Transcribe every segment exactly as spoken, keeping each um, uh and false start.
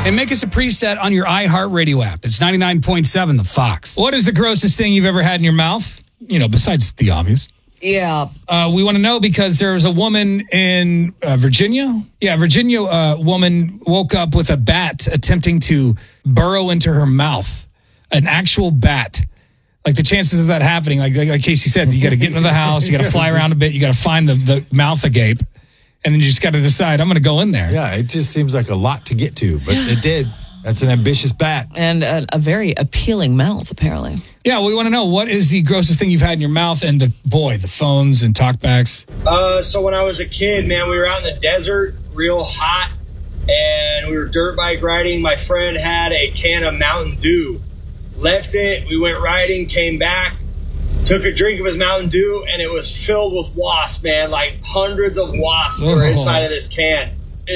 And make us a preset on your iHeartRadio app. It's ninety-nine point seven, The Fox. What is the grossest thing you've ever had in your mouth? You know, besides the obvious. Yeah. Uh, we want to know because there was a woman in uh, Virginia. Yeah, Virginia uh, woman woke up with a bat attempting to burrow into her mouth. An actual bat. Like the chances of that happening, like, like, like Casey said, you got to get into the house, you got to fly around a bit, you got to find the, the mouth agape. And then you just got to decide, I'm going to go in there. Yeah, it just seems like a lot to get to, but it did. That's an ambitious bat. And a, a very appealing mouth, apparently. Yeah, we want to know, what is the grossest thing you've had in your mouth? And the boy, the phones and talkbacks. Uh, so when I was a kid, man, we were out in the desert, real hot, and we were dirt bike riding. My friend had a can of Mountain Dew. Left it, we went riding, came back, took a drink of his Mountain Dew, and it was filled with wasps, man. Like hundreds of wasps Oh. were inside of this can.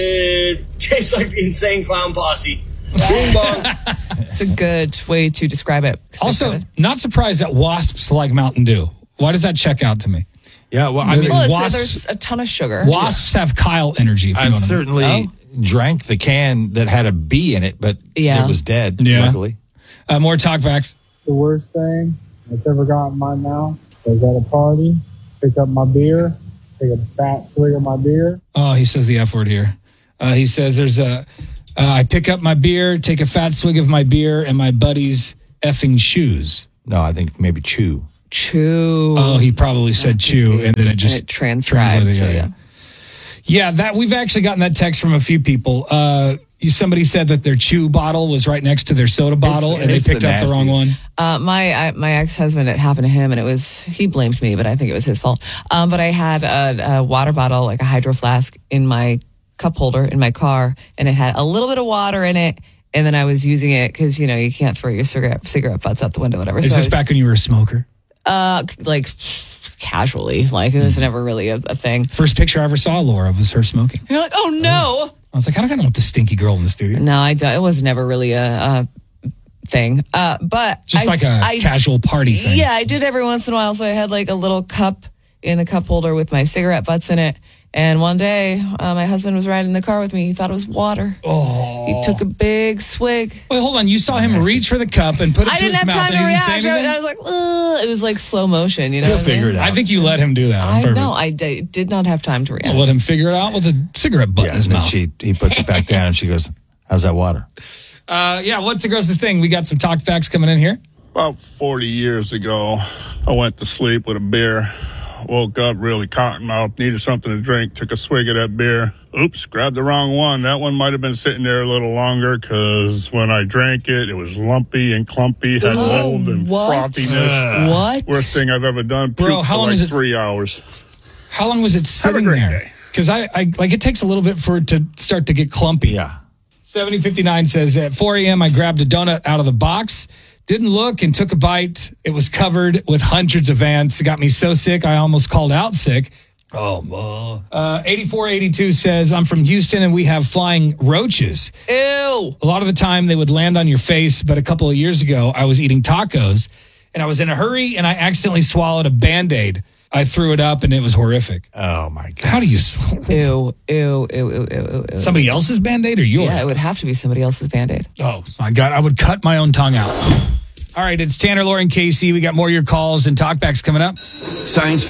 It tastes like the Insane Clown Posse. Boom bong. It's a good way to describe it. Also, not surprised that wasps like Mountain Dew. Why does that check out to me? Yeah, well, I mean, well, it's, wasps, there's a ton of sugar. wasps have Kyle energy. If you know I've what I mean. certainly Oh. drank the can that had a bee in it, but Yeah. it was dead, Yeah. luckily. Uh, more talkbacks. The worst thing that's ever got in my mouth was at a party, pick up my beer, take a fat swig of my beer. Oh, he says the F word here. Uh, he says there's a, uh, I pick up my beer, take a fat swig of my beer, and my buddy's effing shoes. No, I think maybe chew. Chew. Oh, he probably said chew, and then it just And it transcribed. translated. So, Yeah, yeah. yeah, that we've actually gotten that text from a few people. Uh, you, somebody said that their chew bottle was right next to their soda bottle, It's- and they it's picked the up the wrong nasties. one. Uh, my I, my ex husband, it happened to him, and it was he blamed me, but I think it was his fault. Um, but I had a, a water bottle, like a hydro flask, in my cup holder in my car, and it had a little bit of water in it. And then I was using it because you know you can't throw your cigarette cigarette butts out the window, whatever. Is so I this was, back when you were a smoker? uh, like casually, like it was never really a, a thing. First picture I ever saw Laura was her smoking. You're like, oh no. I was like, I don't want the stinky girl in the studio. No, I don't. It was never really a, a thing. Uh, but Just I- like a I- casual party thing. Yeah, I did every once in a while. So I had like a little cup in the cup holder with my cigarette butts in it. And one day, uh, my husband was riding in the car with me. He thought it was water. Oh. He took a big swig. Wait, hold on. You saw him reach for the cup and put it I to didn't his have mouth time and to he didn't say react. anything? I was like, ugh. It was like slow motion. You know, He'll what I mean? figure it out. I think you let him do that. on I purpose. know. I d- did not have time to react. Let him figure it out with a cigarette butt Yeah, in his and then mouth. she, he puts it back down and she goes, how's that water? Uh, yeah, what's the grossest thing? We got some talk facts coming in here. About forty years ago, I went to sleep with a beer. Woke up really cotton mouth, needed something to drink, took a swig of that beer. Oops, grabbed the wrong one. That one might have been sitting there a little longer because when I drank it, it was lumpy and clumpy, had Oh, mold and what? frothiness. What? Worst thing I've ever done. Bro, Puked how for long like is it- three hours. How long was it sitting great there? day. Because I, I like it takes a little bit for it to start to get clumpy. Yeah. seventy fifty-nine says at four a.m. I grabbed a donut out of the box, didn't look, and took a bite. It was covered with hundreds of ants. It got me so sick I almost called out sick. Oh, well. Uh, eighty-four eighty-two says, I'm from Houston and we have flying roaches. Ew. A lot of the time they would land on your face, but a couple of years ago I was eating tacos and I was in a hurry and I accidentally swallowed a Band-Aid. I threw it up and it was horrific. Oh, my God. How do you... Ew. Ew. Ew. Ew. Ew. Ew. Somebody else's Band-Aid or yours? Yeah, it would have to be somebody else's Band-Aid. Oh, my God. I would cut my own tongue out. All right, it's Tanner, Lauren, Casey. We got more of your calls and talkbacks coming up. Science.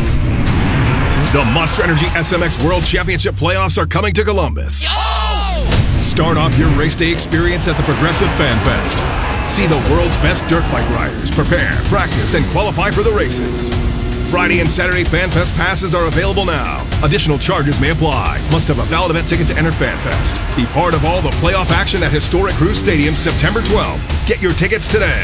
The Monster Energy S M X World Championship playoffs are coming to Columbus. Start off your race day experience at the Progressive Fan Fest. See the world's best dirt bike riders prepare, practice, and qualify for the races. Friday and Saturday Fan Fest passes are available now. Additional charges may apply. Must have a valid event ticket to enter Fan Fest. Be part of all the playoff action at Historic Cruise Stadium September twelfth. Get your tickets today.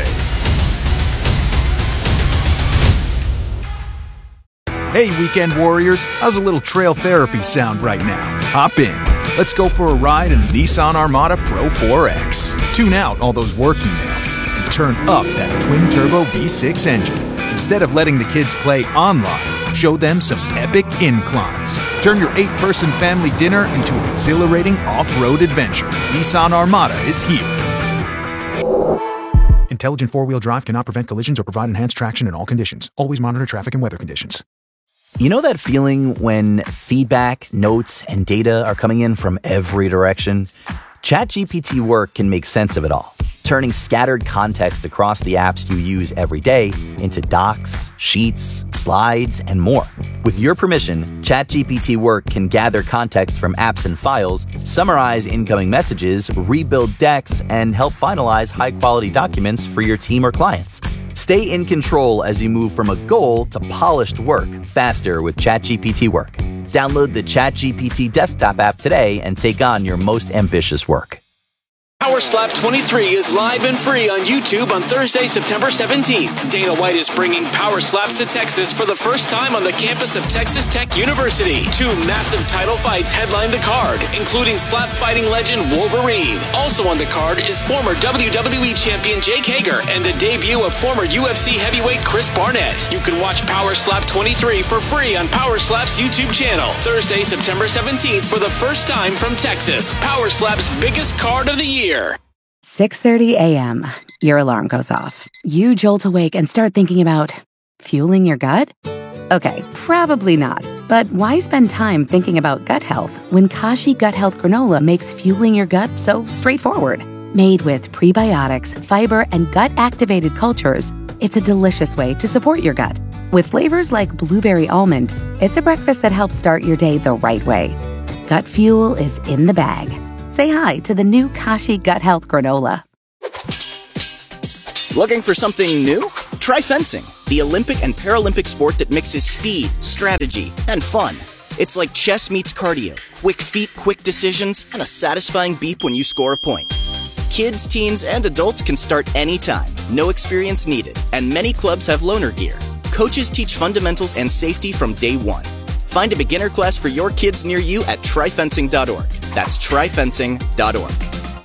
Hey, weekend warriors, how's a little trail therapy sound right now? Hop in. Let's go for a ride in the Nissan Armada Pro four X. Tune out all those work emails and turn up that twin-turbo V six engine. Instead of letting the kids play online, show them some epic inclines. Turn your eight-person family dinner into an exhilarating off-road adventure. Nissan Armada is here. Intelligent four-wheel drive cannot prevent collisions or provide enhanced traction in all conditions. Always monitor traffic and weather conditions. You know that feeling when feedback, notes, and data are coming in from every direction? ChatGPT Work can make sense of it all, turning scattered context across the apps you use every day into docs, sheets, slides, and more. With your permission, ChatGPT Work can gather context from apps and files, summarize incoming messages, rebuild decks, and help finalize high-quality documents for your team or clients. Stay in control as you move from a goal to polished work faster with ChatGPT Work. Download the ChatGPT desktop app today and take on your most ambitious work. Power Slap twenty-three is live and free on YouTube on Thursday, September seventeenth. Dana White is bringing Power Slaps to Texas for the first time on the campus of Texas Tech University. Two massive title fights headline the card, including slap fighting legend Wolverine. Also on the card is former W W E champion Jake Hager and the debut of former U F C heavyweight Chris Barnett. You can watch Power Slap twenty-three for free on Power Slap's YouTube channel. Thursday, September seventeenth for the first time from Texas. Power Slap's biggest card of the year. six thirty a.m. Your alarm goes off. You jolt awake and start thinking about fueling your gut? Okay, probably not. But why spend time thinking about gut health when Kashi Gut Health Granola makes fueling your gut so straightforward? Made with prebiotics, fiber, and gut-activated cultures, it's a delicious way to support your gut. With flavors like blueberry almond, it's a breakfast that helps start your day the right way. Gut fuel is in the bag. Say hi to the new Kashi Gut Health Granola. Looking for something new? Try fencing, the Olympic and Paralympic sport that mixes speed, strategy, and fun. It's like chess meets cardio, quick feet, quick decisions, and a satisfying beep when you score a point. Kids, teens, and adults can start anytime, no experience needed, and many clubs have loaner gear. Coaches teach fundamentals and safety from day one. Find a beginner class for your kids near you at try fencing dot org. That's try fencing dot org.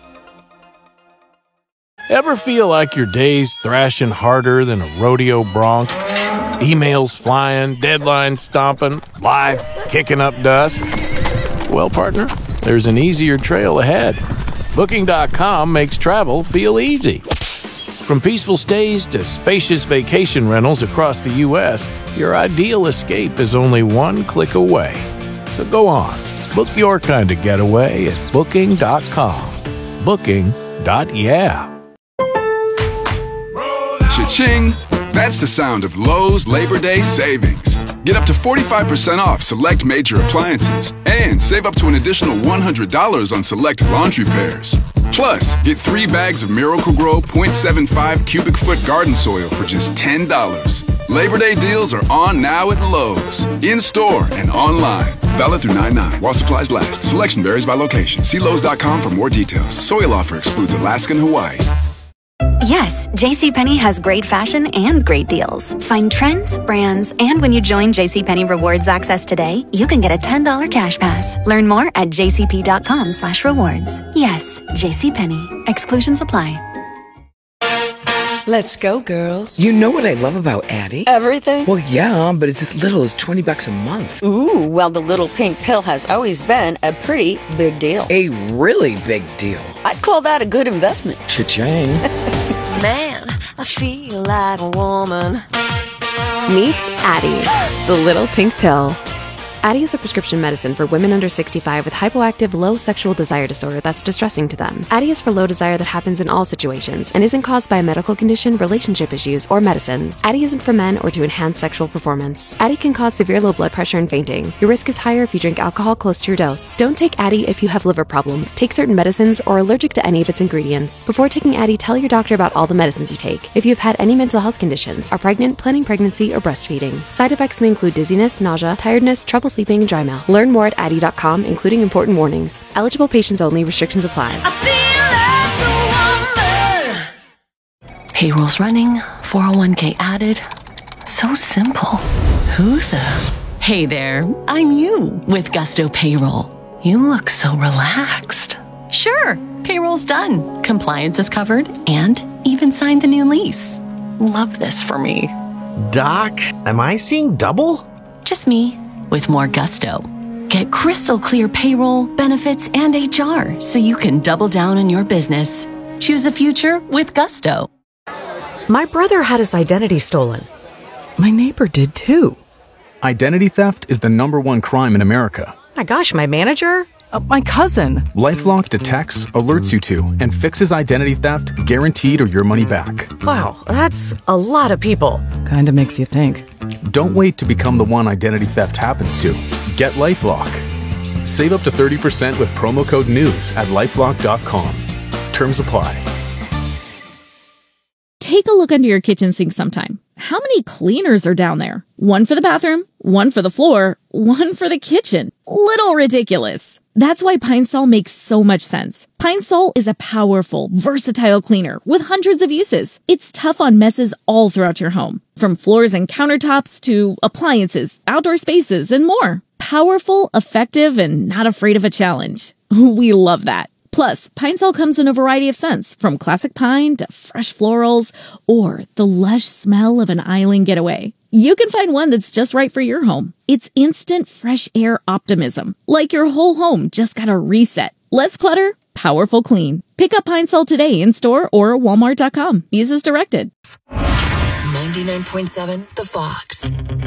Ever feel like your day's thrashing harder than a rodeo bronc? Emails flying, deadlines stomping, life kicking up dust? Well, partner, there's an easier trail ahead. Booking dot com makes travel feel easy. From peaceful stays to spacious vacation rentals across the U S, your ideal escape is only one click away. So go on, book your kind of getaway at booking dot com. Booking. Yeah. Cha-ching! That's the sound of Lowe's Labor Day savings. Get up to forty-five percent off select major appliances and save up to an additional one hundred dollars on select laundry pairs. Plus, get three bags of Miracle-Gro point seven five cubic foot garden soil for just ten dollars. Labor Day deals are on now at Lowe's, in-store and online. Valid through nine nine while supplies last. Selection varies by location. See Lowe's dot com for more details. Soil offer excludes Alaska and Hawaii. Yes, JCPenney has great fashion and great deals. Find trends, brands, and when you join JCPenney Rewards Access today, you can get a ten dollars cash pass. Learn more at jcp.com slash rewards. Yes, JCPenney. Exclusions apply. Let's go, girls. You know what I love about Addie? Everything? Well, yeah, but it's as little as twenty bucks a month. Ooh, well, the little pink pill has always been a pretty big deal. A really big deal. I'd call that a good investment. Cha-ching. Man, I feel like a woman. Meet Addie, the little pink pill. Addie is a prescription medicine for women under sixty-five with hypoactive low sexual desire disorder that's distressing to them. Addie is for low desire that happens in all situations and isn't caused by a medical condition, relationship issues, or medicines. Addie isn't for men or to enhance sexual performance. Addie can cause severe low blood pressure and fainting. Your risk is higher if you drink alcohol close to your dose. Don't take Addie if you have liver problems, take certain medicines, or are allergic to any of its ingredients. Before taking Addie, tell your doctor about all the medicines you take. If you have had any mental health conditions, are pregnant, planning pregnancy, or breastfeeding. Side effects may include dizziness, nausea, tiredness, trouble sleeping, and dry mouth. Learn more at addie dot com, including important warnings. Eligible patients only. Restrictions apply. Payroll's running, four oh one k added. So simple. Who the? Hey there, I'm you with Gusto Payroll. You look so relaxed. Sure, payroll's done. Compliance is covered and even signed the new lease. Love this for me. Doc, am I seeing double? Just me. With more gusto. Get crystal clear payroll, benefits, and H R so you can double down on your business. Choose a future with Gusto. My brother had his identity stolen. My neighbor did too. Identity theft is the number one crime in America. My gosh, my manager? Uh, my cousin. LifeLock detects, alerts you to, and fixes identity theft, guaranteed or your money back. Wow, that's a lot of people. Kinda makes you think. Don't wait to become the one identity theft happens to. Get LifeLock. Save up to thirty percent with promo code NEWS at lifelock dot com. Terms apply. Take a look under your kitchen sink sometime. How many cleaners are down there? One for the bathroom, one for the floor, one for the kitchen. Little ridiculous. That's why Pine Sol makes so much sense. Pine Sol is a powerful, versatile cleaner with hundreds of uses. It's tough on messes all throughout your home, from floors and countertops to appliances, outdoor spaces, and more. Powerful, effective, and not afraid of a challenge. We love that. Plus, Pine Sol comes in a variety of scents, from classic pine to fresh florals or the lush smell of an island getaway. You can find one that's just right for your home. It's instant fresh air optimism, like your whole home just got a reset. Less clutter, powerful clean. Pick up Pine Sol today in store or walmart dot com. Use as directed. ninety-nine point seven The Fox.